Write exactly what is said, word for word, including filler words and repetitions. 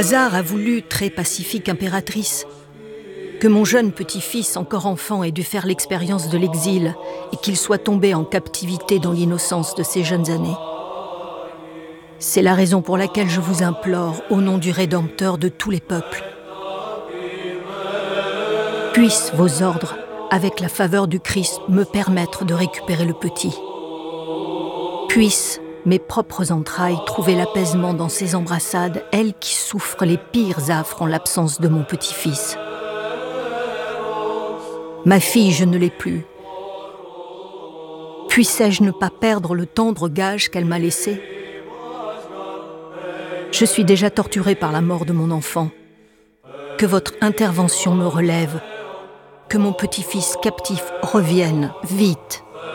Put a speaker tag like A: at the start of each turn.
A: Hasard a voulu, très pacifique impératrice, que mon jeune petit-fils, encore enfant, ait dû faire l'expérience de l'exil et qu'il soit tombé en captivité dans l'innocence de ses jeunes années. C'est la raison pour laquelle je vous implore, au nom du Rédempteur de tous les peuples, puissent vos ordres, avec la faveur du Christ, me permettre de récupérer le petit. Puissent mes propres entrailles trouver l'apaisement dans ces embrassades, elles qui souffrent les pires affres en l'absence de mon petit-fils. Ma fille, je ne l'ai plus. Puissais-je ne pas perdre le tendre gage qu'elle m'a laissé ? Je suis déjà torturée par la mort de mon enfant. Que votre intervention me relève, que mon petit-fils captif revienne, vite.